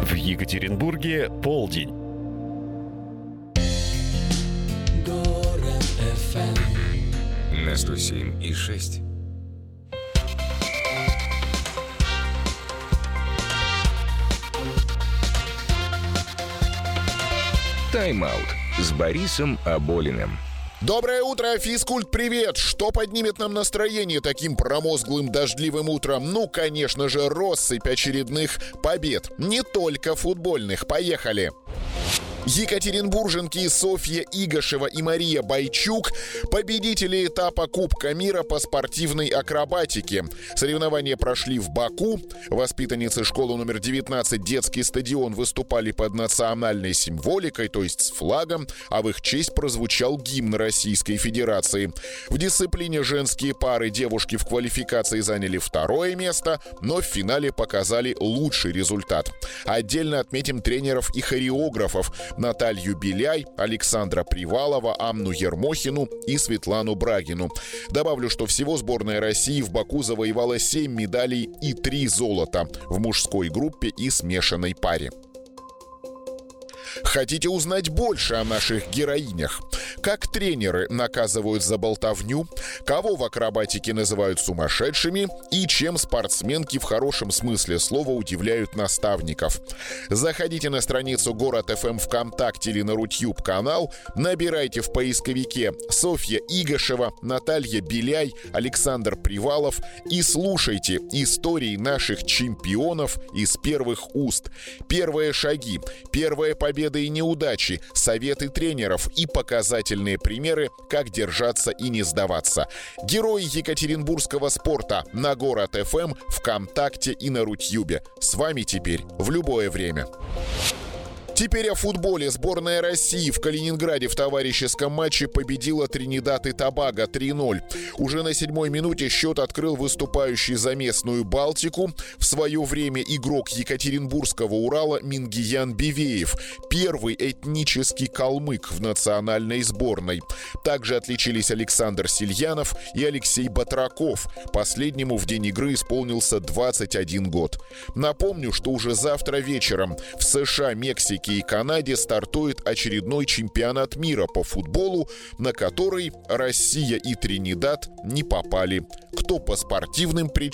В Екатеринбурге полдень. На 107,6. Тайм-аут с Борисом Аболиным. Доброе утро, физкульт-привет! Что поднимет нам настроение таким промозглым дождливым утром? Ну, конечно же, россыпь очередных побед. Не только футбольных. Поехали! Екатеринбурженки Софья Игошева и Мария Бойчук – победители этапа Кубка мира по спортивной акробатике. Соревнования прошли в Баку. Воспитанницы школы номер 19 «Детский стадион» выступали под национальной символикой, то есть с флагом, а в их честь прозвучал гимн Российской Федерации. В дисциплине женские пары девушки в квалификации заняли второе место, но в финале показали лучший результат. Отдельно отметим тренеров и хореографов – Наталью Беляй, Александра Привалова, Анну Ермохину и Светлану Брагину. Добавлю, что всего сборная России в Баку завоевала 7 медалей и 3 золота в мужской группе и смешанной паре. Хотите узнать больше о наших героинях? Как тренеры наказывают за болтовню? Кого в акробатике называют сумасшедшими? И чем спортсменки в хорошем смысле слова удивляют наставников? Заходите на страницу Город ФМ ВКонтакте или на Рутюб канал, набирайте в поисковике Софья Игошева, Наталья Беляй, Александр Привалов и слушайте истории наших чемпионов из первых уст. Первые шаги, первые победы и неудачи, советы тренеров и показательные примеры, как держаться и не сдаваться. Герои екатеринбургского спорта на Город ФМ, ВКонтакте и на Рутюбе. С вами теперь в любое время. Теперь о футболе. Сборная России в Калининграде в товарищеском матче победила Тринидад и Тобаго 3-0. Уже на 7-й минуте счет открыл выступающий за местную Балтику в свое время игрок Екатеринбургского Урала Мингиян Бивеев, первый этнический калмык в национальной сборной. Также отличились Александр Сильянов и Алексей Батраков. Последнему в день игры исполнился 21 год. Напомню, что уже завтра вечером в США, Мексике и Канаде стартует очередной чемпионат мира по футболу, на который Россия и Тринидад не попали. Кто по спортивным причинам,